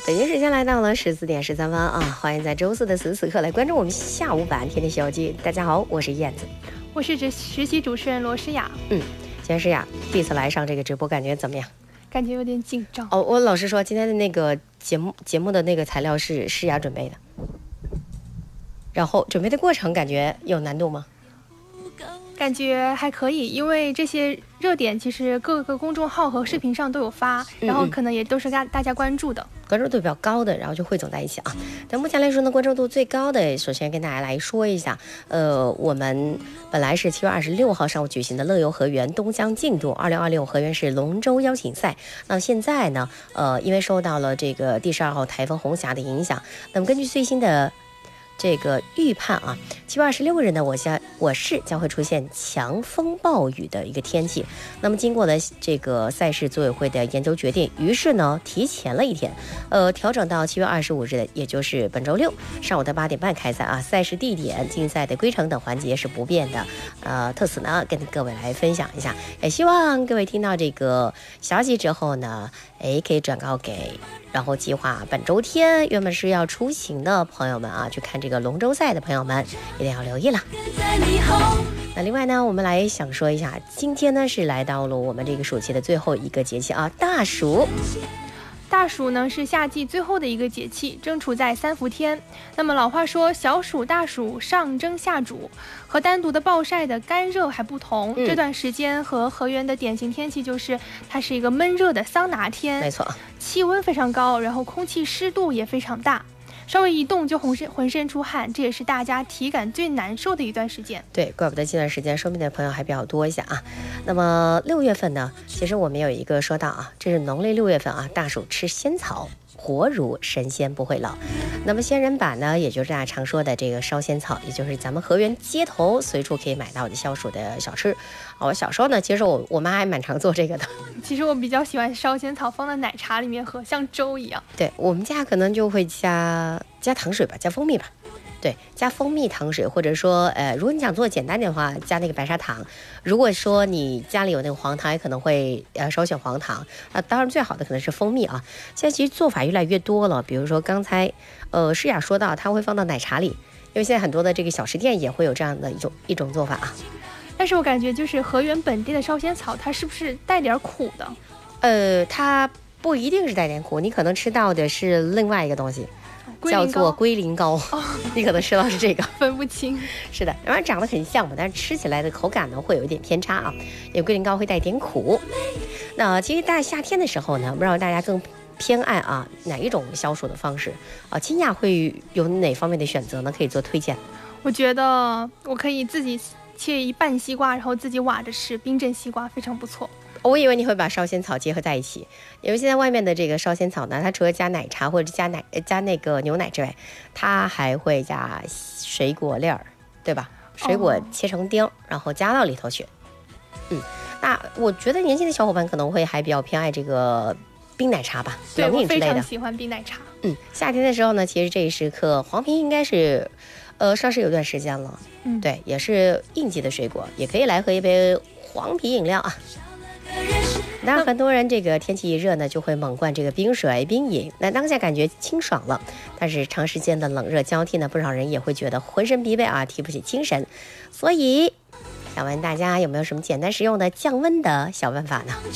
北京时间来到了14点13分啊！欢迎在周四的此时此刻来关注我们下午版《天天西游记》。大家好，我是燕子， 我是实习主持人罗诗雅。 今天诗雅第一次来上这个直播，感觉怎么样？ 感觉有点紧张哦。我老实说，今天的那个节目的那个材料是诗雅准备的，然后准备的过程感觉有难度吗？ 感觉还可以，因为这些热点其实各个公众号和视频上都有发，然后可能也都是大家关注的， 关注度比较高的，然后就汇总在一起啊。但目前来说呢，关注度最高的，首先跟大家来说一下，我们本来是7月26号上午举行的乐游河源东江竞渡2026河源市龙舟邀请赛。那现在呢，因为受到了这个第12号台风红霞的影响，那么根据最新的这个预判啊，7月26日呢，我市将会出现强风暴雨的一个天气。那么经过了这个赛事组委会的研究决定，于是呢提前了一天，调整到7月25日的，也就是本周六上午的8点半开赛啊。赛事地点、竞赛的规程等环节是不变的。特此呢跟各位来分享一下，也希望各位听到这个消息之后呢，可以转告给然后计划本周天原本是要出行的朋友们啊，去看这个龙舟赛的朋友们一定要留意了。那另外呢，我们来想说一下，今天呢是来到了我们这个暑期的最后一个节气啊，大暑。 大暑呢是夏季最后的一个节气，正处在3伏天。那么老话说小暑大暑上蒸下煮，和单独的暴晒的干热还不同，这段时间和河源的典型天气就是它是一个闷热的桑拿天， 没错， 气温非常高，然后空气湿度也非常大，稍微一动就浑身出汗，这也是大家体感最难受的一段时间。 对，怪不得这段时间收命的朋友还比较多一些啊。那么6月份呢，其实我们有一个说到啊，这是农历6月份啊，大暑吃仙草，活如神仙不会老。那么仙人板呢，也就是大家常说的这个烧仙草，也就是咱们河源街头随处可以买到的消暑的小吃。我小时候呢，其实我妈还蛮常做这个的。 其实我比较喜欢烧仙草放在奶茶里面喝，像粥一样。 对，我们家可能就会加糖水吧，加蜂蜜吧。对，加蜂蜜糖水，或者说如果你想做简单点的话，加那个白砂糖。如果说你家里有那个黄糖，也可能会首选黄糖啊。当然最好的可能是蜂蜜啊。现在其实做法越来越多了，比如说刚才诗雅说到，它会放到奶茶里，因为现在很多的这个小吃店也会有这样的一种做法啊。 但是我感觉就是河源本地的烧仙草，它是不是带点苦的？ 它不一定是带点苦，你可能吃到的是另外一个东西。叫做龟苓膏，你可能吃到是这个， 分不清。 是的，然后长得很像嘛，但是吃起来的口感呢会有一点偏差啊，因为龟苓膏会带一点苦。那其实在夏天的时候呢，不知道大家更偏爱啊哪一种消暑的方式啊？清雅会有哪方面的选择呢？可以做推荐。 我觉得我可以自己切一半西瓜，然后自己挖着吃，冰镇西瓜非常不错。 我以为你会把烧仙草结合在一起，因为现在外面的这个烧仙草呢，它除了加奶茶或者加那个牛奶之外，它还会加水果粒儿，对吧？水果切成丁，然后加到里头去。那我觉得年轻的小伙伴可能会还比较偏爱这个冰奶茶吧， 对， 冷饮之类的。 我非常喜欢冰奶茶。 夏天的时候呢，其实这一时刻黄皮应该是上市有段时间了，对，也是应季的水果，也可以来喝一杯黄皮饮料啊。当然很多人这个天气一热呢，就会猛灌这个冰水冰饮，那当下感觉清爽了，但是长时间的冷热交替呢，不少人也会觉得浑身疲惫啊，提不起精神。所以想问大家有没有什么简单实用的降温的小办法呢？